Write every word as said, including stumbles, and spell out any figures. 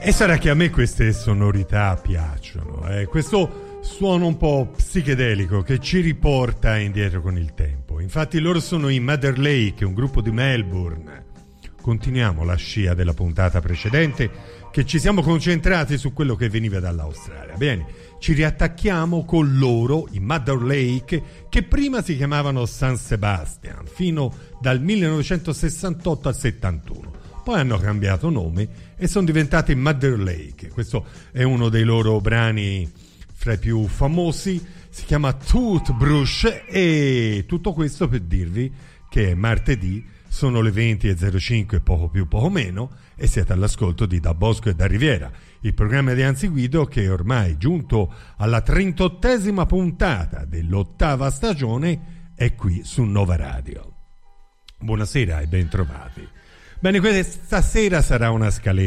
E sarà che a me queste sonorità piacciono, eh? Questo suono un po' psichedelico che ci riporta indietro con il tempo. Infatti loro sono i Mother Lake, un gruppo di Melbourne. Continuiamo la scia della puntata precedente, che ci siamo concentrati su quello che veniva dall'Australia. Bene, ci riattacchiamo con loro, i Mother Lake, che prima si chiamavano San Sebastian, fino dal millenovecentosessantotto al settantuno. Poi hanno cambiato nome e sono diventati Mother Lake. Questo è uno dei loro brani fra i più famosi, si chiama Toothbrush, e tutto questo per dirvi che è martedì, sono le venti e zero cinque, poco più poco meno, e siete all'ascolto di Da Bosco e da Riviera, il programma di Anzi Guido che è ormai giunto alla trentottesima puntata dell'ottava stagione, è qui su Nova Radio. Buonasera e bentrovati. Bene, questa sera sarà una scaletta